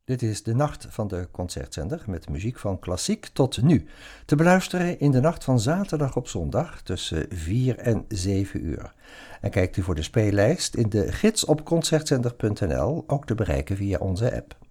Dit is de nacht van de Concertzender met muziek van klassiek tot nu. Te beluisteren in de nacht van zaterdag op zondag tussen 4 en 7 uur. En kijkt u voor de speellijst in de gids op concertzender.nl, ook te bereiken via onze app.